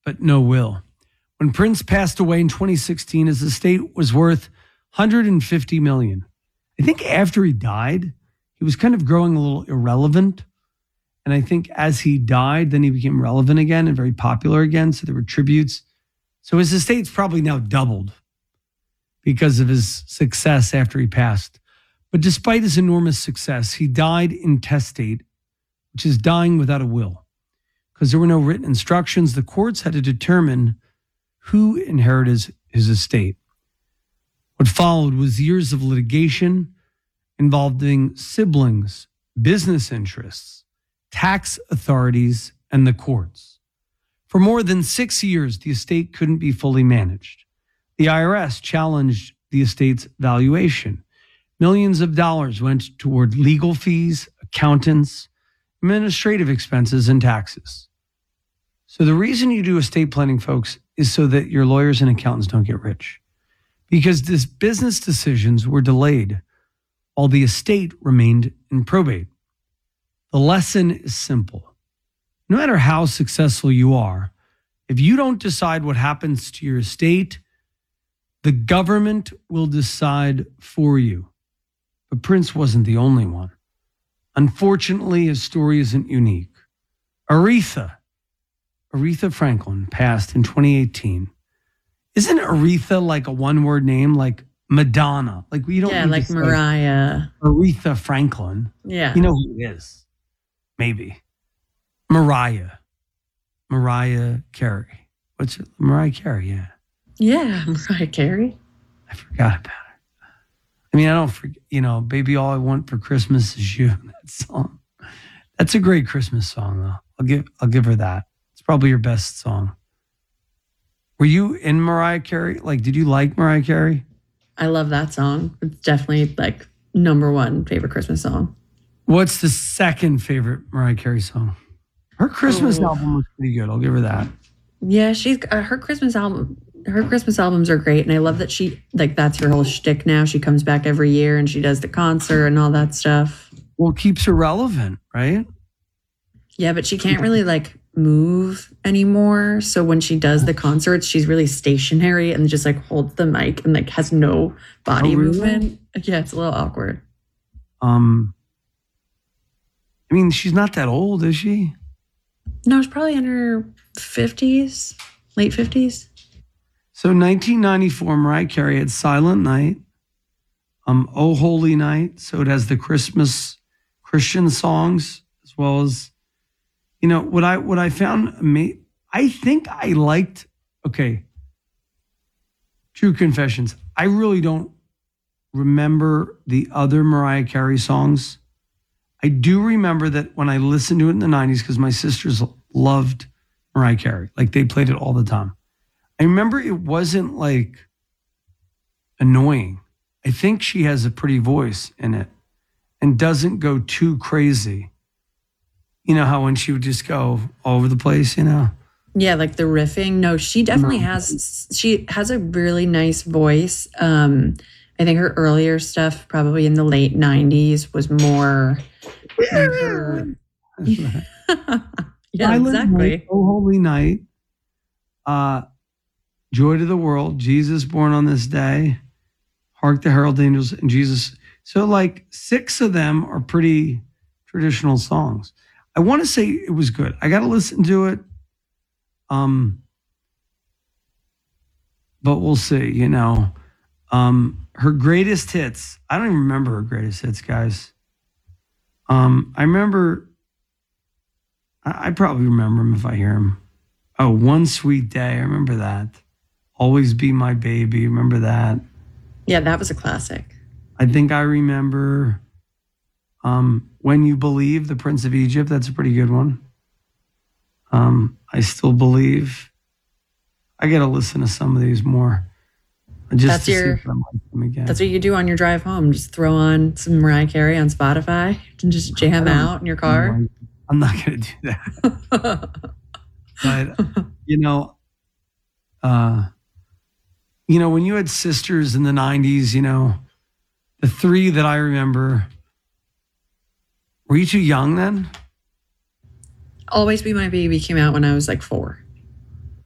but no will. When Prince passed away in 2016, his estate was worth $150 million. I think after he died, he was kind of growing a little irrelevant. And I think as he died, then he became relevant again and very popular again. So there were tributes. So his estate's probably now doubled because of his success after he passed. But despite his enormous success, he died intestate, which is dying without a will. Because there were no written instructions, the courts had to determine who inherited his estate. What followed was years of litigation involving siblings, business interests, tax authorities, and the courts. For more than 6 years, the estate couldn't be fully managed. The IRS challenged the estate's valuation. Millions of dollars went toward legal fees, accountants, administrative expenses, and taxes. So the reason you do estate planning, folks, is so that your lawyers and accountants don't get rich. Because these business decisions were delayed while the estate remained in probate. The lesson is simple. No matter how successful you are, if you don't decide what happens to your estate, the government will decide for you. But Prince wasn't the only one. Unfortunately, his story isn't unique. Aretha Franklin passed in 2018. Isn't Aretha like a one-word name, like Madonna? Like we don't. Yeah, like Mariah. Aretha Franklin. Yeah, you know who it is? Maybe Mariah Carey. What's it? Mariah Carey? Yeah. Yeah, Mariah Carey. I forgot about it. I mean, I don't forget. Baby, all I want for Christmas is you. That song. That's a great Christmas song, though. I'll give her that. It's probably your best song. Were you in Mariah Carey? Like, did you like Mariah Carey? I love that song. It's definitely like number one favorite Christmas song. What's the second favorite Mariah Carey song? Her Christmas album was pretty good. I'll give her that. Yeah, she's her Christmas album. Her Christmas albums are great, and I love that she that's her whole shtick now. She comes back every year and she does the concert and all that stuff. Well, it keeps her relevant, right? Yeah, but she can't really move anymore. So when she does the concerts, she's really stationary and just holds the mic and has no body movement. Yeah, it's a little awkward. I mean, she's not that old, is she? No, she's probably in her 50s, late 50s. So 1994, Mariah Carey had Silent Night, Oh Holy Night. So it has the Christmas Christian songs as well as, what I found amazing. I think I liked, true confessions. I really don't remember the other Mariah Carey songs. I do remember that when I listened to it in the 90s, because my sisters loved Mariah Carey. They played it all the time. I remember it wasn't annoying. I think she has a pretty voice in it and doesn't go too crazy. You know how when she would just go all over the place, Yeah, the riffing. No, she definitely she has a really nice voice. I think her earlier stuff, probably in the late 90s, was more... yeah, exactly. Night, Oh Holy Night, Joy to the World, Jesus Born on This Day, Hark the Herald Angels, and Jesus. So 6 of them are pretty traditional songs. I want to say it was good. I got to listen to it. But we'll see, her greatest hits. I don't even remember her greatest hits, guys. I remember, I probably remember them if I hear them. Oh, One Sweet Day. I remember that. Always Be My Baby. Remember that? Yeah, that was a classic. I think I remember When You Believe, the Prince of Egypt. That's a pretty good one. I Still Believe. I got to listen to some of these more. Just see if I like them again. That's what you do on your drive home. Just throw on some Mariah Carey on Spotify and just jam out in your car. I'm not going to do that. But, when you had sisters in the 90s, the 3 that I remember, were you too young then? Always Be My Baby came out when I was 4.